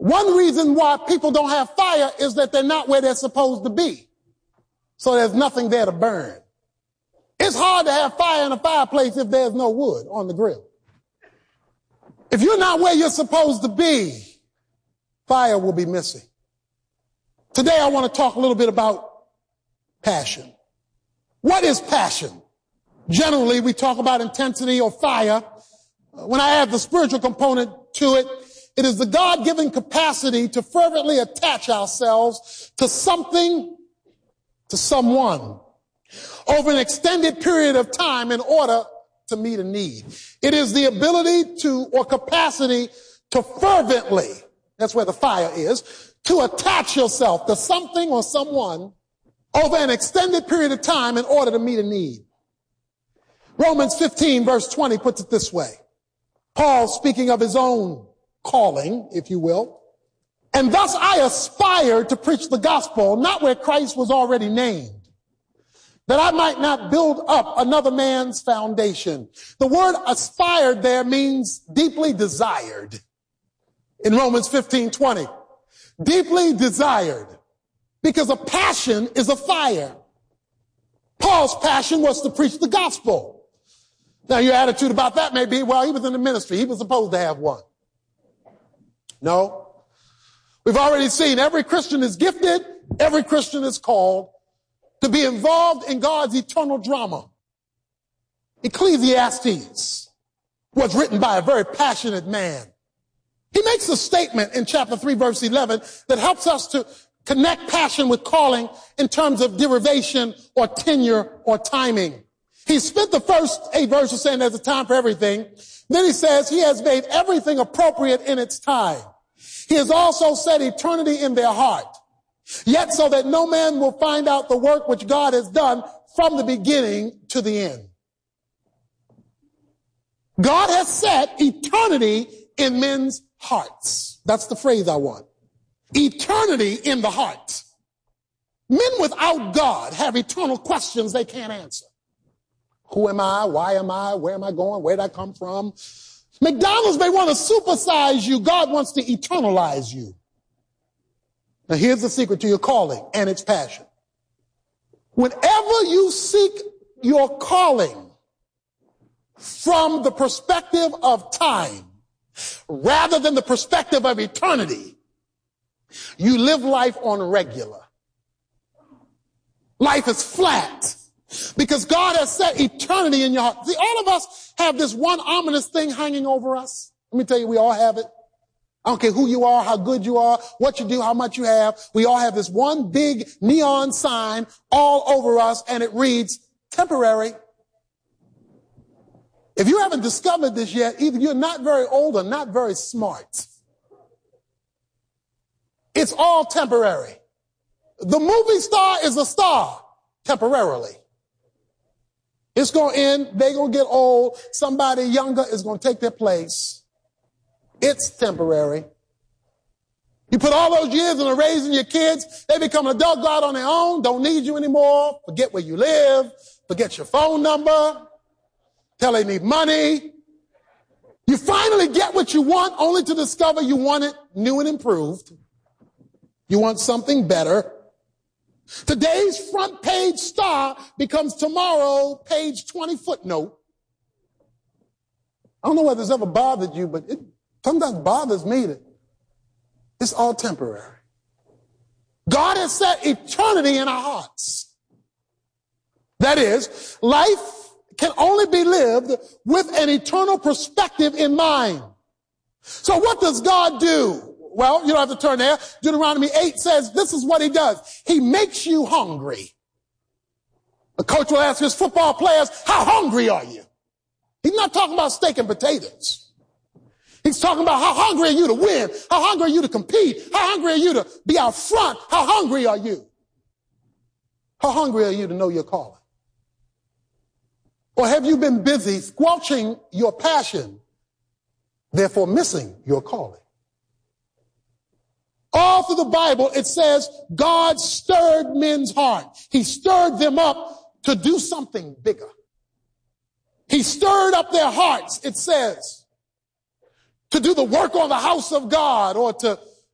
One reason why people don't have fire is that they're not where they're supposed to be. So there's nothing there to burn. It's hard to have fire in a fireplace if there's no wood on the grill. If you're not where you're supposed to be, fire will be missing. Today I want to talk a little bit about passion. What is passion? Generally, we talk about intensity or fire. When I add the spiritual component to it, it is the God-given capacity to fervently attach ourselves to something, to someone, over an extended period of time in order to meet a need. It is the ability to, or capacity to fervently, that's where the fire is, to attach yourself to something or someone over an extended period of time in order to meet a need. Romans 15 verse 20 puts it this way. Paul, speaking of his own calling, if you will, and thus I aspire to preach the gospel, not where Christ was already named, that I might not build up another man's foundation. The word aspired there means deeply desired. In Romans 15:20, deeply desired, because a passion is a fire. Paul's passion was to preach the gospel. Now your attitude about that may be, well, he was in the ministry. He was supposed to have one. No. We've already seen every Christian is gifted. Every Christian is called to be involved in God's eternal drama. Ecclesiastes was written by a very passionate man. He makes a statement in chapter 3, verse 11 that helps us to connect passion with calling in terms of derivation or tenure or timing. He spent the first 8 verses saying there's a time for everything. Then he says he has made everything appropriate in its time. He has also set eternity in their heart, yet so that no man will find out the work which God has done from the beginning to the end. God has set eternity in men's hearts. That's the phrase I want. Eternity in the heart. Men without God have eternal questions they can't answer. Who am I? Why am I? Where am I going? Where did I come from? McDonald's may want to supersize you. God wants to eternalize you. Now here's the secret to your calling and its passion. Whenever you seek your calling from the perspective of time rather than the perspective of eternity, you live life on regular. Life is flat because God has set eternity in your heart. See, all of us have this one ominous thing hanging over us. Let me tell you, we all have it. I don't care who you are, how good you are, what you do, how much you have. We all have this one big neon sign all over us, and it reads, temporary. If you haven't discovered this yet, either you're not very old or not very smart. It's all temporary. The movie star is a star temporarily. It's going to end. They're going to get old. Somebody younger is going to take their place. It's temporary. You put all those years into raising your kids. They become an adult, go out on their own, don't need you anymore, forget where you live, forget your phone number, tell they need money. You finally get what you want only to discover you want it new and improved. You want something better. Today's front page star becomes tomorrow page 20 footnote. I don't know whether it's ever bothered you, but it sometimes bothers me that it's all temporary. God has set eternity in our hearts. That is, life can only be lived with an eternal perspective in mind. So what does God do? Well, you don't have to turn there. Deuteronomy 8 says this is what he does. He makes you hungry. The coach will ask his football players, how hungry are you? He's not talking about steak and potatoes. He's talking about how hungry are you to win? How hungry are you to compete? How hungry are you to be out front? How hungry are you? How hungry are you to know your calling? Or have you been busy squelching your passion, therefore missing your calling? All through the Bible, it says God stirred men's heart. He stirred them up to do something bigger. He stirred up their hearts, it says, to do the work on the house of God or to